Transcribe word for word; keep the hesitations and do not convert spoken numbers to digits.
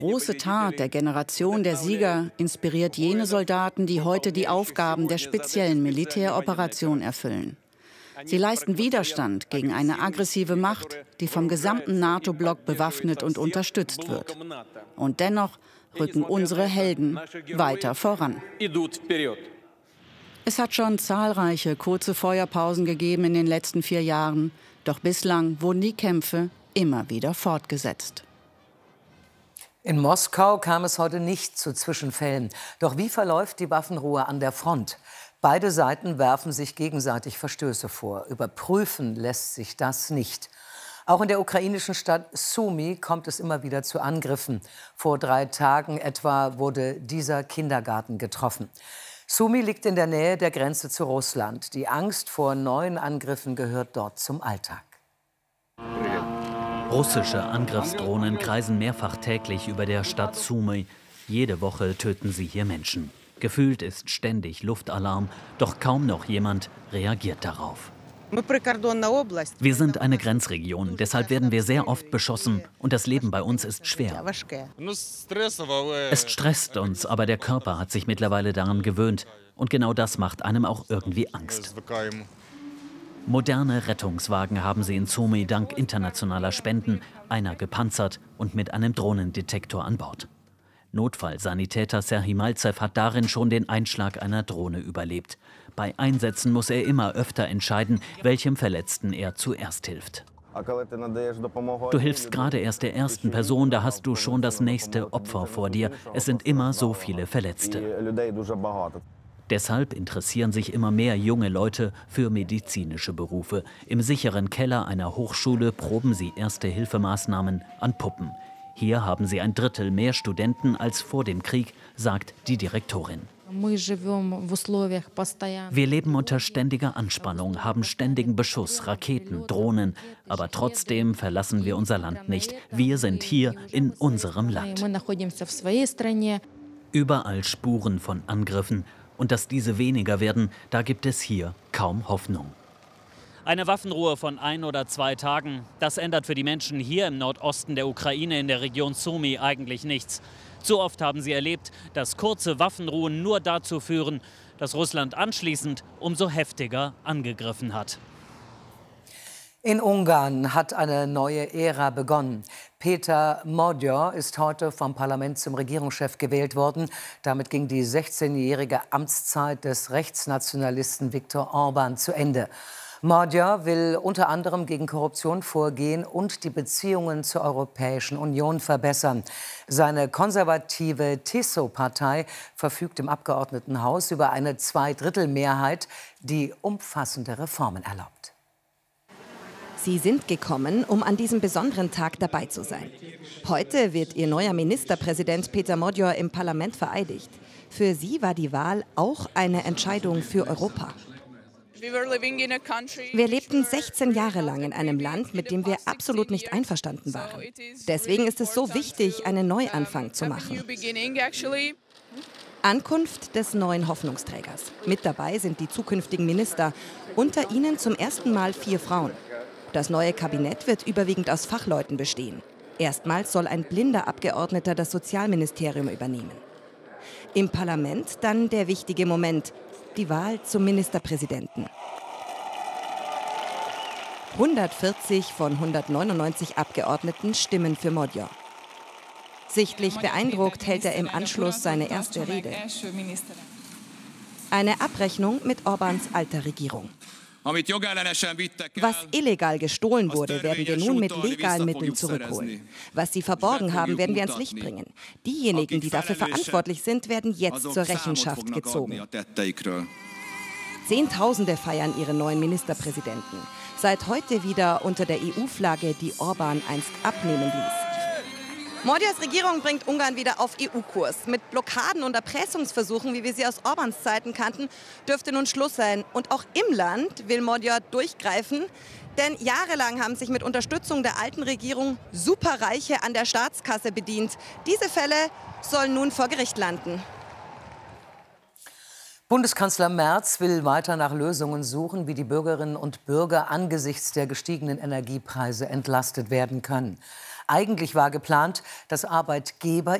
Große Tat der Generation der Sieger inspiriert jene Soldaten, die heute die Aufgaben der speziellen Militäroperation erfüllen. Sie leisten Widerstand gegen eine aggressive Macht, die vom gesamten NATO-Block bewaffnet und unterstützt wird. Und dennoch rücken unsere Helden weiter voran. Es hat schon zahlreiche kurze Feuerpausen gegeben in den letzten vier Jahren, doch bislang wurden die Kämpfe immer wieder fortgesetzt. In Moskau kam es heute nicht zu Zwischenfällen. Doch wie verläuft die Waffenruhe an der Front? Beide Seiten werfen sich gegenseitig Verstöße vor. Überprüfen lässt sich das nicht. Auch in der ukrainischen Stadt Sumy kommt es immer wieder zu Angriffen. Vor drei Tagen etwa wurde dieser Kindergarten getroffen. Sumy liegt in der Nähe der Grenze zu Russland. Die Angst vor neuen Angriffen gehört dort zum Alltag. Russische Angriffsdrohnen kreisen mehrfach täglich über der Stadt Sumy. Jede Woche töten sie hier Menschen. Gefühlt ist ständig Luftalarm, doch kaum noch jemand reagiert darauf. Wir sind eine Grenzregion, deshalb werden wir sehr oft beschossen und das Leben bei uns ist schwer. Es stresst uns, aber der Körper hat sich mittlerweile daran gewöhnt und genau das macht einem auch irgendwie Angst. Moderne Rettungswagen haben sie in Sumy dank internationaler Spenden, einer gepanzert und mit einem Drohnendetektor an Bord. Notfallsanitäter Serhii Malzew hat darin schon den Einschlag einer Drohne überlebt. Bei Einsätzen muss er immer öfter entscheiden, welchem Verletzten er zuerst hilft. Du hilfst gerade erst der ersten Person, da hast du schon das nächste Opfer vor dir. Es sind immer so viele Verletzte. Deshalb interessieren sich immer mehr junge Leute für medizinische Berufe. Im sicheren Keller einer Hochschule proben sie Erste-Hilfemaßnahmen an Puppen. Hier haben sie ein Drittel mehr Studenten als vor dem Krieg, sagt die Direktorin. Wir leben unter ständiger Anspannung, haben ständigen Beschuss, Raketen, Drohnen. Aber trotzdem verlassen wir unser Land nicht. Wir sind hier in unserem Land. Überall Spuren von Angriffen. Und dass diese weniger werden, da gibt es hier kaum Hoffnung. Eine Waffenruhe von ein oder zwei Tagen, das ändert für die Menschen hier im Nordosten der Ukraine in der Region Sumy eigentlich nichts. Zu oft haben sie erlebt, dass kurze Waffenruhen nur dazu führen, dass Russland anschließend umso heftiger angegriffen hat. In Ungarn hat eine neue Ära begonnen. Peter Magyar ist heute vom Parlament zum Regierungschef gewählt worden. Damit ging die sechzehnjährige Amtszeit des Rechtsnationalisten Viktor Orbán zu Ende. Magyar will unter anderem gegen Korruption vorgehen und die Beziehungen zur Europäischen Union verbessern. Seine konservative Tiso-Partei verfügt im Abgeordnetenhaus über eine Zweidrittelmehrheit, die umfassende Reformen erlaubt. Sie sind gekommen, um an diesem besonderen Tag dabei zu sein. Heute wird Ihr neuer Ministerpräsident Peter Magyar im Parlament vereidigt. Für Sie war die Wahl auch eine Entscheidung für Europa. Wir lebten sechzehn Jahre lang in einem Land, mit dem wir absolut nicht einverstanden waren. Deswegen ist es so wichtig, einen Neuanfang zu machen. Ankunft des neuen Hoffnungsträgers. Mit dabei sind die zukünftigen Minister, unter ihnen zum ersten Mal vier Frauen. Das neue Kabinett wird überwiegend aus Fachleuten bestehen. Erstmals soll ein blinder Abgeordneter das Sozialministerium übernehmen. Im Parlament dann der wichtige Moment, die Wahl zum Ministerpräsidenten. hundertvierzig von hundertneunundneunzig Abgeordneten stimmen für Magyar. Sichtlich beeindruckt hält er im Anschluss seine erste Rede. Eine Abrechnung mit Orbáns alter Regierung. Was illegal gestohlen wurde, werden wir nun mit legalen Mitteln zurückholen. Was sie verborgen haben, werden wir ans Licht bringen. Diejenigen, die dafür verantwortlich sind, werden jetzt zur Rechenschaft gezogen. Zehntausende feiern ihren neuen Ministerpräsidenten. Seit heute wieder unter der E U-Flagge, die Orbán einst abnehmen ließ. Magyars Regierung bringt Ungarn wieder auf E U-Kurs. Mit Blockaden und Erpressungsversuchen, wie wir sie aus Orbáns Zeiten kannten, dürfte nun Schluss sein. Und auch im Land will Magyar durchgreifen. Denn jahrelang haben sich mit Unterstützung der alten Regierung Superreiche an der Staatskasse bedient. Diese Fälle sollen nun vor Gericht landen. Bundeskanzler Merz will weiter nach Lösungen suchen, wie die Bürgerinnen und Bürger angesichts der gestiegenen Energiepreise entlastet werden können. Eigentlich war geplant, dass Arbeitgeber